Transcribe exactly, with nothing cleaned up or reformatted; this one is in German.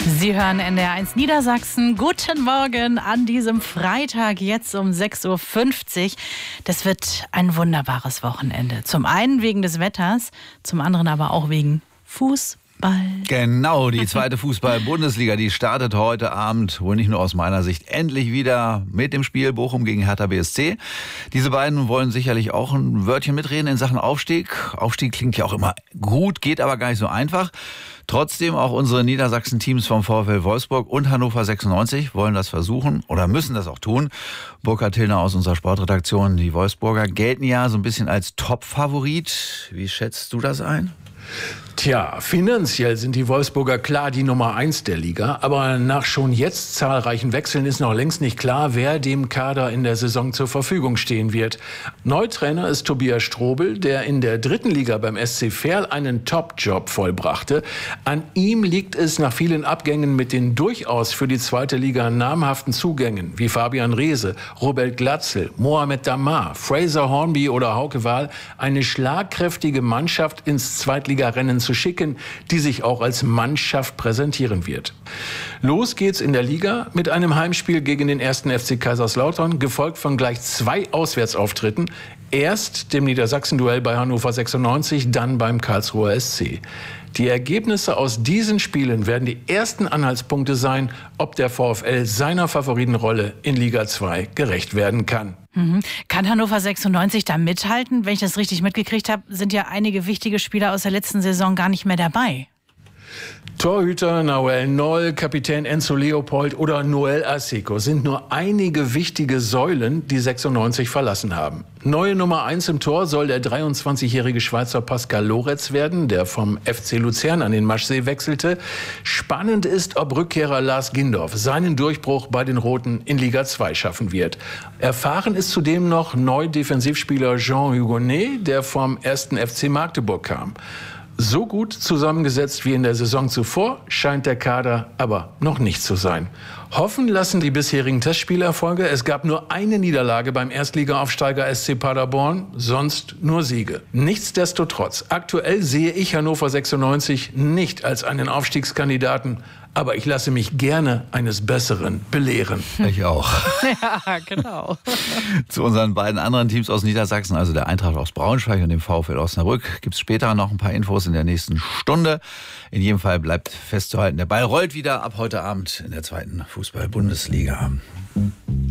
Sie hören N D R eins Niedersachsen. Guten Morgen an diesem Freitag, jetzt um sechs Uhr fünfzig. Das wird ein wunderbares Wochenende. Zum einen wegen des Wetters, zum anderen aber auch wegen Fußball. Genau, die zweite Fußball-Bundesliga, die startet heute Abend, wohl nicht nur aus meiner Sicht, endlich wieder mit dem Spiel Bochum gegen Hertha B S C. Diese beiden wollen sicherlich auch ein Wörtchen mitreden in Sachen Aufstieg. Aufstieg klingt ja auch immer gut, geht aber gar nicht so einfach. Trotzdem auch unsere Niedersachsen-Teams vom VfL Wolfsburg und Hannover sechsundneunzig wollen das versuchen oder müssen das auch tun. Burkhard Tillner aus unserer Sportredaktion, die Wolfsburger gelten ja so ein bisschen als Top-Favorit. Wie schätzt du das ein? Tja, finanziell sind die Wolfsburger klar die Nummer eins der Liga, aber nach schon jetzt zahlreichen Wechseln ist noch längst nicht klar, wer dem Kader in der Saison zur Verfügung stehen wird. Neutrainer ist Tobias Strobel, der in der dritten Liga beim S C Verl einen Top-Job vollbrachte. An ihm liegt es nach vielen Abgängen mit den durchaus für die zweite Liga namhaften Zugängen wie Fabian Reese, Robert Glatzel, Mohamed Damar, Fraser Hornby oder Hauke Wahl eine schlagkräftige Mannschaft ins Zweitligarennen zu schicken, die sich auch als Mannschaft präsentieren wird. Los geht's in der Liga mit einem Heimspiel gegen den ersten F C Kaiserslautern, gefolgt von gleich zwei Auswärtsauftritten. Erst dem Niedersachsen-Duell bei Hannover sechsundneunzig, dann beim Karlsruher S C. Die Ergebnisse aus diesen Spielen werden die ersten Anhaltspunkte sein, ob der VfL seiner Favoritenrolle in Liga zwei gerecht werden kann. Mhm. Kann Hannover sechsundneunzig da mithalten? Wenn ich das richtig mitgekriegt habe, sind ja einige wichtige Spieler aus der letzten Saison gar nicht mehr dabei. Torhüter Nahuel Noll, Kapitän Enzo Leopold oder Noel Asseco sind nur einige wichtige Säulen, die sechsundneunzig verlassen haben. Neue Nummer eins im Tor soll der dreiundzwanzigjährige Schweizer Pascal Loretz werden, der vom F C Luzern an den Maschsee wechselte. Spannend ist, ob Rückkehrer Lars Gindorf seinen Durchbruch bei den Roten in Liga zwei schaffen wird. Erfahren ist zudem noch Neu-Defensivspieler Jean Hugonnet, der vom ersten F C Magdeburg kam. So gut zusammengesetzt wie in der Saison zuvor scheint der Kader aber noch nicht zu sein. Hoffen lassen die bisherigen Testspielerfolge. Es gab nur eine Niederlage beim Erstligaaufsteiger S C Paderborn, sonst nur Siege. Nichtsdestotrotz, aktuell sehe ich Hannover sechsundneunzig nicht als einen Aufstiegskandidaten, aber ich lasse mich gerne eines Besseren belehren. Ich auch. Ja, genau. Zu unseren beiden anderen Teams aus Niedersachsen, also der Eintracht aus Braunschweig und dem VfL Osnabrück, gibt es später noch ein paar Infos in der nächsten Stunde. In jedem Fall bleibt festzuhalten, der Ball rollt wieder ab heute Abend in der zweiten Fußball-Bundesliga.